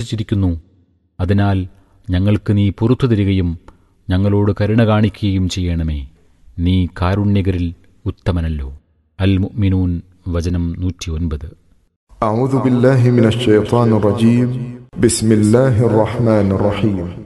വിശ്വസിച്ചിരിക്കുന്നു. അതിനാൽ ഞങ്ങൾക്ക് നീ പുറത്തു തരികയും ഞങ്ങളോട് കരുണ കാണിക്കുകയും ചെയ്യണമേ. നീ കാരുണ്യകരിൽ ഉത്തമനല്ലോ. അൽ മുഅ്മിനൂൻ വചനം 109. അഊദു ബില്ലാഹി മിനശ് ശൈത്വാനിർ റജീം. ബിസ്മില്ലാഹിർ റഹ്മാനിർ റഹീം.